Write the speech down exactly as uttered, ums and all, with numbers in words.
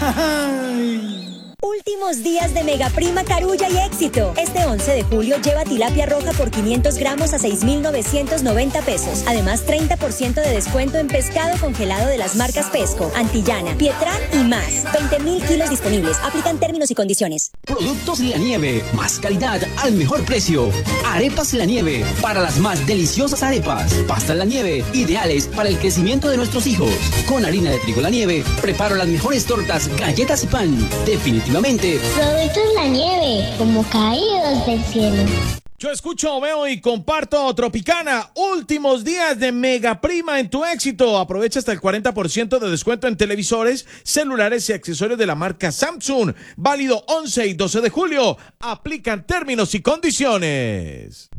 Últimos días de Mega Prima Carulla y éxito. Este once de julio lleva tilapia roja por quinientos gramos a seis mil novecientos noventa pesos. Además, treinta por ciento de descuento en pescado congelado de las marcas Pesco, Antillana, Pietrán y más. veinte mil kilos disponibles. Aplican términos y condiciones. Productos La Nieve. Más calidad al mejor precio. Arepas La Nieve. Para las más deliciosas arepas. Pasta La Nieve. Ideales para el crecimiento de nuestros hijos. Con harina de trigo La Nieve. Preparo las mejores tortas, galletas y pan. Definitivamente. Productos La Nieve, como caídos del cielo. Yo escucho, veo y comparto Tropicana. Últimos días de Mega Prima en tu éxito. Aprovecha hasta el cuarenta por ciento de descuento en televisores, celulares y accesorios de la marca Samsung. Válido once y doce de julio. Aplican términos y condiciones.